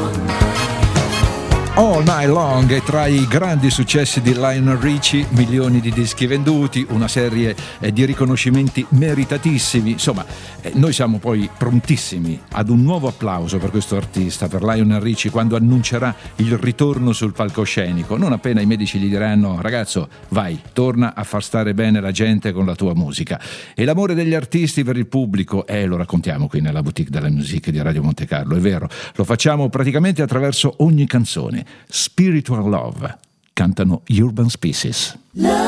All Night Long è tra i grandi successi di Lionel Richie, milioni di dischi venduti, una serie di riconoscimenti meritatissimi. Insomma, noi siamo poi prontissimi ad un nuovo applauso per questo artista, per Lionel Richie, quando annuncerà il ritorno sul palcoscenico. Non appena i medici gli diranno: ragazzo, vai, torna a far stare bene la gente con la tua musica. E l'amore degli artisti per il pubblico, lo raccontiamo qui nella Boutique della Musique di Radio Monte Carlo, è vero, lo facciamo praticamente attraverso ogni canzone. Spiritual Love, cantano Urban Species.